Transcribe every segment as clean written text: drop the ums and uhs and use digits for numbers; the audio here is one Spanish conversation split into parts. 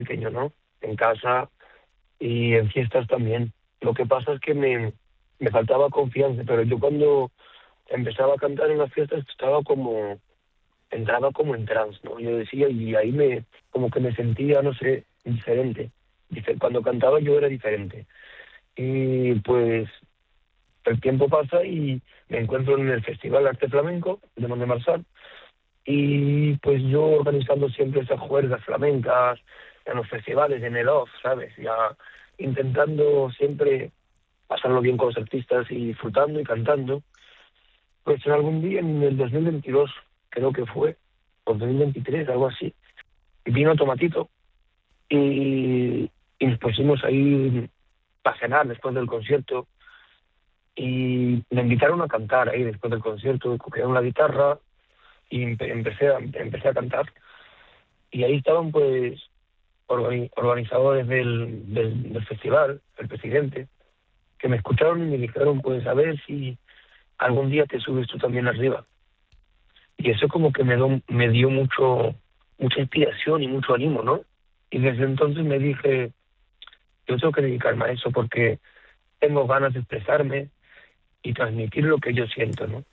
pequeño, ¿no? En casa y en fiestas también. Lo que pasa es que me faltaba confianza, pero yo cuando empezaba a cantar en las fiestas entraba como en trance, ¿no? Yo decía, y ahí como que me sentía, no sé, diferente. Cuando cantaba yo era diferente. Y pues el tiempo pasa y me encuentro en el Festival de Arte Flamenco de Mont-de-Marsan y pues yo organizando siempre esas juergas flamencas en los festivales, en el off, ¿sabes? Ya intentando siempre pasarlo bien con los artistas y disfrutando y cantando. Pues en algún día en el 2022, creo que fue, o 2023, algo así, vino Tomatito y nos pusimos ahí para cenar después del concierto y me invitaron a cantar ahí después del concierto, cogieron la guitarra y empecé a cantar. Y ahí estaban pues organizadores del festival, el presidente, que me escucharon y me dijeron pues a ver si algún día te subes tú también arriba. Y eso como que me dio mucha inspiración y mucho ánimo, ¿no? Y desde entonces me dije, yo tengo que dedicarme a eso porque tengo ganas de expresarme y transmitir lo que yo siento, ¿no?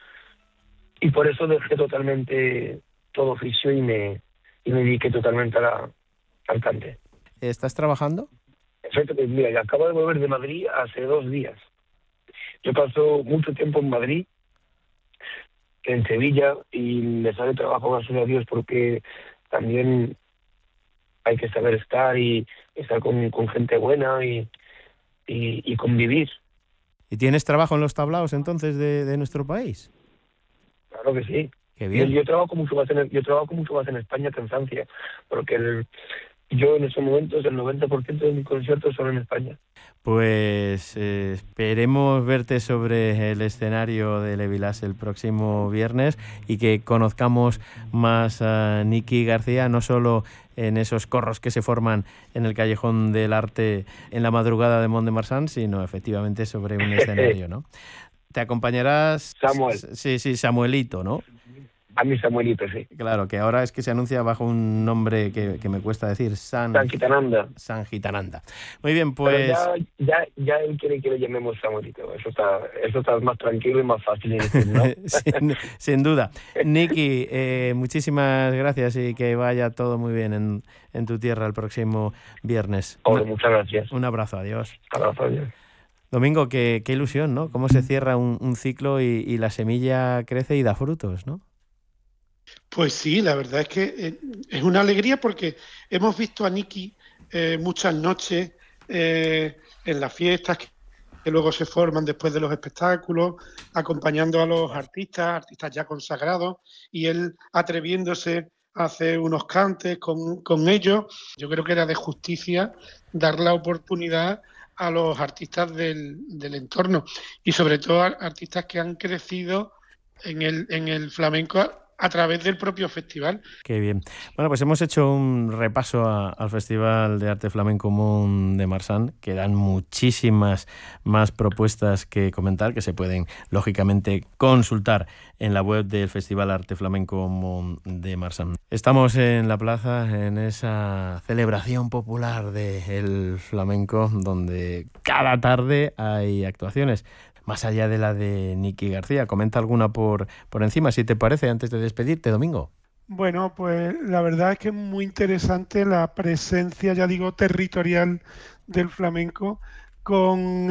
Y por eso dejé totalmente todo oficio y me dediqué totalmente al cante. ¿Estás trabajando? Perfecto, pues mira, ya acabo de volver de Madrid hace 2 días. Yo paso mucho tiempo en Madrid, en Sevilla, y me sale trabajo, gracias a Dios, porque también hay que saber estar y estar con gente buena y convivir. ¿Y tienes trabajo en los tablaos entonces de nuestro país? Claro que sí. Qué Yo, bien. yo trabajo mucho más yo trabajo mucho más en España que en Francia, porque yo en estos momentos el 90% de mis conciertos son en España. Pues esperemos verte sobre el escenario de Levilas el próximo viernes y que conozcamos más a Nicky García, no solo en esos corros que se forman en el Callejón del Arte en la madrugada de Mont-de-Marsan, sino efectivamente sobre un escenario, ¿no? Te acompañarás, Samuel, sí, sí, Samuelito, ¿no? a mi Samuelito, sí. Claro, que ahora es que se anuncia bajo un nombre que me cuesta decir, San Quitananda. San Gitananda. Muy bien, Pero pues ya él quiere que le llamemos Samuelito. Eso está más tranquilo y más fácil de decir, ¿no? sin duda. Nicky, muchísimas gracias y que vaya todo muy bien en tu tierra el próximo viernes. Oye, muchas gracias. Un abrazo, adiós. Abrazo, adiós. Domingo, qué ilusión, ¿no? Cómo se cierra un ciclo y la semilla crece y da frutos, ¿no? Pues sí, la verdad es que es una alegría porque hemos visto a Nicky muchas noches en las fiestas que luego se forman después de los espectáculos, acompañando a los artistas ya consagrados, y él atreviéndose a hacer unos cantes con ellos. Yo creo que era de justicia dar la oportunidad a los artistas del entorno y sobre todo a artistas que han crecido en el flamenco a través del propio festival. Qué bien. Bueno, pues hemos hecho un repaso al Festival de Arte Flamenco Mont-de-Marsan. Quedan muchísimas más propuestas que comentar, que se pueden, lógicamente, consultar en la web del Festival Arte Flamenco Mont-de-Marsan. Estamos en la plaza, en esa celebración popular del flamenco, donde cada tarde hay actuaciones. Más allá de la de Nicky García, comenta alguna por encima, si te parece, antes de despedirte, Domingo. Bueno, pues la verdad es que es muy interesante la presencia, ya digo, territorial del flamenco con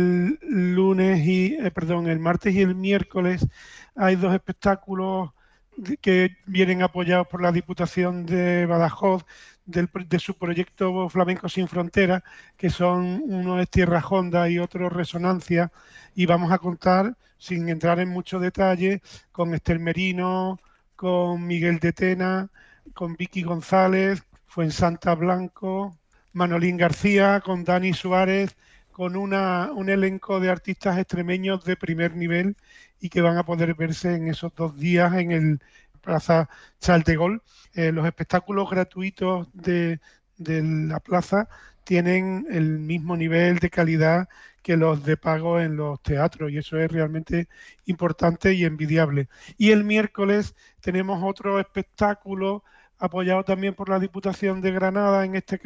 el martes y el miércoles hay dos espectáculos que vienen apoyados por la Diputación de Badajoz de su proyecto Flamenco Sin Fronteras, que son uno es Tierra Honda y otro Resonancia, y vamos a contar, sin entrar en mucho detalle, con Estel Merino, con Miguel de Tena, con Vicky González, Fuensanta Blanco, Manolín García, con Dani Suárez, con un elenco de artistas extremeños de primer nivel y que van a poder verse en esos 2 días en el Plaza Charles de Gaulle. Los espectáculos gratuitos de la plaza tienen el mismo nivel de calidad que los de pago en los teatros y eso es realmente importante y envidiable. Y el miércoles tenemos otro espectáculo apoyado también por la Diputación de Granada en este